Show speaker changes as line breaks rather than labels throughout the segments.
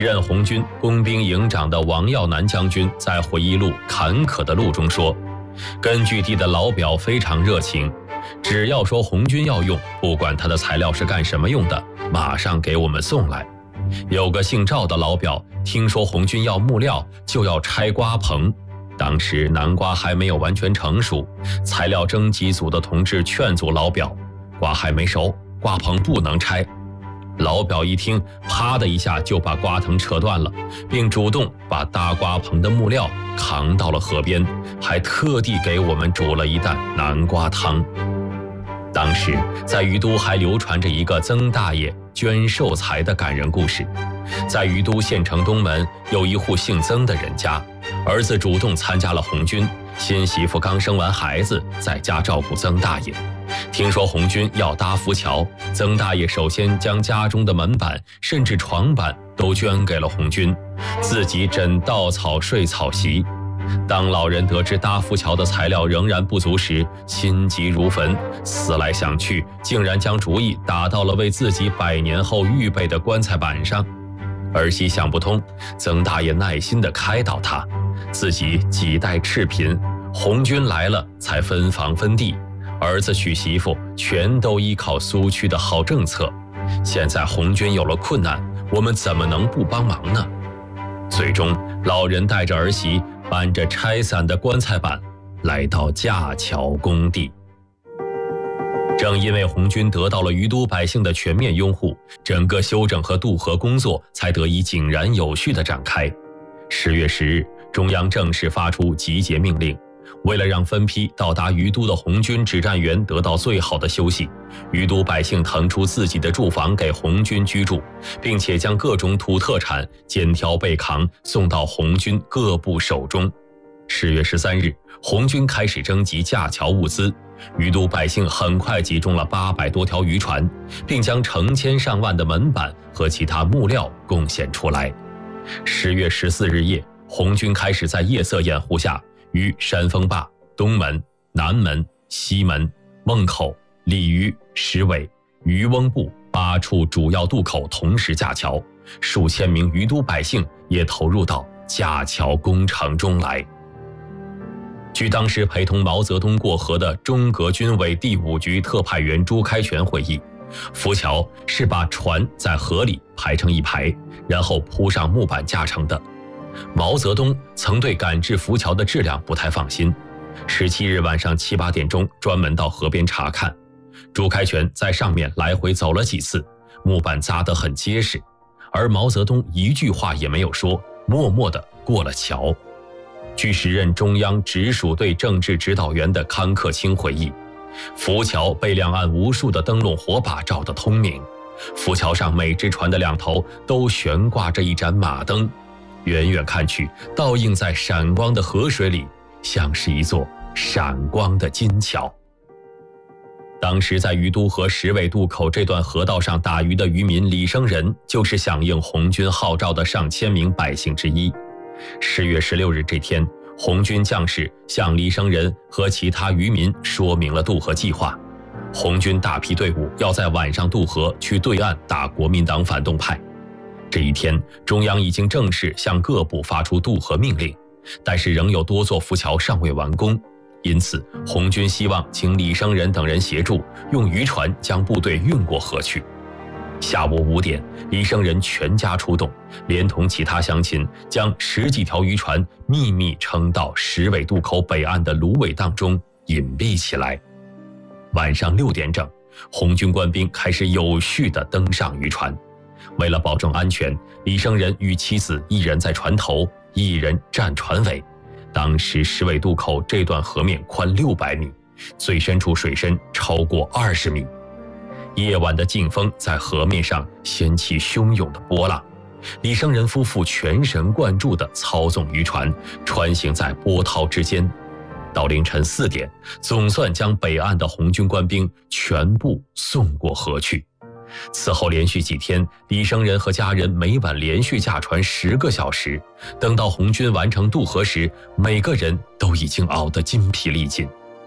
任红军工兵营长的王耀南将军在回忆录《坎坷的路》中说，根据地的老表非常热情，只要说红军要用，不管他的材料是干什么用的，马上给我们送来。有个姓赵的老表，听说红军要木料，就要拆瓜棚。当时南瓜还没有完全成熟，材料征集组的同志劝阻老表，瓜还没熟，瓜棚不能拆。老表一听，啪的一下就把瓜藤扯断了，并主动把搭瓜棚的木料扛到了河边，还特地给我们煮了一担南瓜汤。当时在于都还流传着一个曾大爷捐寿材的感人故事。在于都县城东门有一户姓曾的人家，儿子主动参加了红军，新媳妇刚生完孩子，在家照顾曾大爷。听说红军要搭浮桥，曾大爷首先将家中的门板甚至床板都捐给了红军，自己枕稻草睡草席。当老人得知搭浮桥的材料仍然不足时，心急如焚，思来想去，竟然将主意打到了为自己100年后预备的棺材板上。儿媳想不通，曾大爷耐心地开导他，自己几代赤贫，红军来了才分房分地，儿子娶媳妇全都依靠苏区的好政策，现在红军有了困难，我们怎么能不帮忙呢？最终老人带着儿媳搬着拆散的棺材板来到架桥工地。正因为红军得到了于都百姓的全面拥护，整个修整和渡河工作才得以井然有序地展开。10月10日，中央正式发出集结命令，为了让分批到达于都的红军指战员得到最好的休息，于都百姓腾出自己的住房给红军居住，并且将各种土特产肩挑背扛送到红军各部手中。10月13日，红军开始征集架桥物资，于都百姓很快集中了800多条渔船，并将成千上万的门板和其他木料贡献出来。10月14日夜，红军开始在夜色掩护下，于山峰坝、东门、南门、西门、孟口、鲤鱼、石尾、渔翁埠8处主要渡口同时架桥，数千名于都百姓也投入到架桥工程中来。据当时陪同毛泽东过河的中革军委第5局特派员朱开全回忆，浮桥是把船在河里排成一排，然后铺上木板架成的。毛泽东曾对赶制浮桥的质量不太放心，17日晚上7、8点钟专门到河边查看。朱开全在上面来回走了几次，木板扎得很结实，而毛泽东一句话也没有说，默默地过了桥。据时任中央直属队政治指导员的康克清回忆，浮桥被两岸无数的灯笼火把照得通明，浮桥上每只船的两头都悬挂着一盏马灯，远远看去，倒映在闪光的河水里，像是一座闪光的金桥。当时在于都河石尾渡口这段河道上打鱼的渔民李生仁，就是响应红军号召的上千名百姓之一。10月16日这天，红军将士向李生仁和其他渔民说明了渡河计划。红军大批队伍要在晚上渡河去对岸打国民党反动派。这一天，中央已经正式向各部发出渡河命令，但是仍有多座浮桥尚未完工，因此红军希望请李生仁等人协助，用渔船将部队运过河去。下午5点，李生仁全家出动，连同其他乡亲，将10几条渔船秘密撑到石尾渡口北岸的芦苇荡中隐蔽起来。晚上6点整，红军官兵开始有序地登上渔船。为了保证安全，李生仁与妻子一人在船头，一人站船尾。当时石尾渡口这段河面宽600米，最深处水深超过20米。夜晚的劲风在河面上掀起汹涌的波浪，李生仁夫妇全神贯注地操纵渔船，穿行在波涛之间。到凌晨4点，总算将北岸的红军官兵全部送过河去。此后连续几天，李生仁和家人每晚连续驾船10个小时，等到红军完成渡河时，每个人都已经熬得筋疲力尽。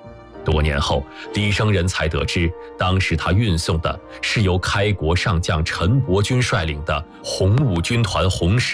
多年后，李生仁才得知，当时他运送的是由开国上将陈伯钧率领的红五军团红十